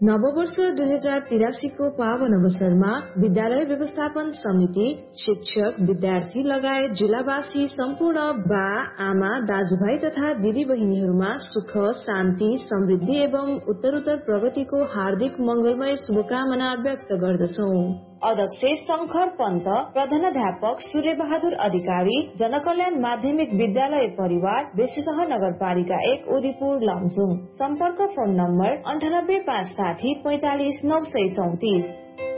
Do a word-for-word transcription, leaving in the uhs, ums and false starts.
नववर्ष दुई हजार तिरासी को पावन अवसरमा विद्यालय व्यवस्थापन समिति, शिक्षक, विद्यार्थी लगायत जिल्लावासी सम्पूर्ण बा, आमा, दाजुभाइ तथा दिदी बहिनीहरूमा सुख, शान्ति, समृद्धि एवं उत्तरोत्तर प्रगतिको हार्दिक मंगलमय शुभकामना व्यक्त गर्दछौं। अध्यक्ष शंकर पन्त, प्रधानाध्यापक सूर्य बहादुर अधिकारी, जनकल्याण माध्यमिक विद्यालय परिवार, बेसीसह नगरपालिका एक उदयपुर लमजुङ। सम्पर्क फोन नम्बर अन्ठानब्बे पाँच साठी पैंतालिस नौ सय चौतिस।